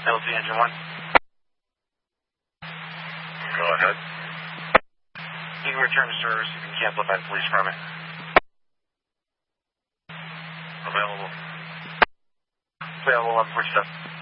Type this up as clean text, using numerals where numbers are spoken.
LZ engine 1. Go ahead. You can return to service. You can cancel by the police permit. Available. Available 11 for stuff.